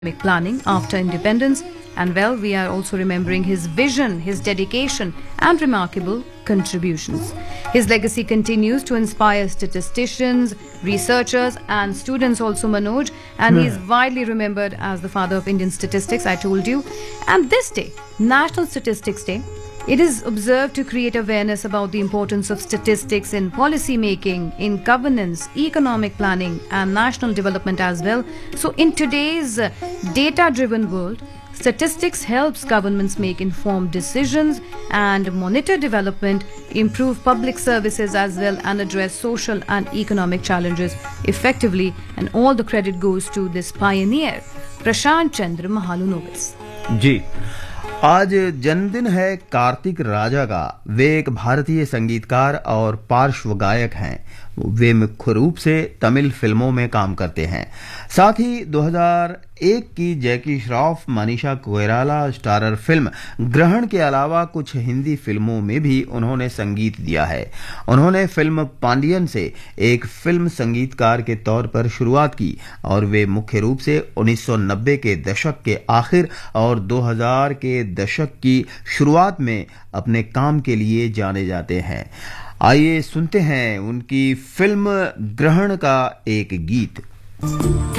planning after independence, and well, we are also remembering his vision, his dedication, and remarkable contributions. His legacy continues to inspire statisticians, researchers, and students also, Manoj, and he is widely remembered as the father of Indian statistics, I told you. And this day, National Statistics Day, it is observed to create awareness about the importance of statistics in policy making, in governance, economic planning, and national development as well. So, in today's data-driven world, statistics helps governments make informed decisions and monitor development, improve public services as well, and address social and economic challenges effectively. And all the credit goes to this pioneer, Prashant Chandra Mahalunobiss. जी, आज जन्मदिन है कार्तिक राजा का। वे एक भारतीय संगीतकार और पार्श्व गायक हैं। वे मुख्य रूप से तमिल फिल्मों में काम करते हैं। साथ ही 2001 की जैकी श्रॉफ मनीषा कोइराला स्टारर फिल्म ग्रहण के अलावा कुछ हिंदी फिल्मों में भी उन्होंने संगीत दिया है। उन्होंने फिल्म पांडियन से एक फिल्म संगीतकार के तौर पर शुरुआत की और वे मुख्य रूप से 1990 के दशक के आखिर और 2000 के दशक की शुरुआत में अपने काम के लिए जाने जाते हैं। आइए सुनते हैं उनकी फिल्म ग्रहण का एक गीत।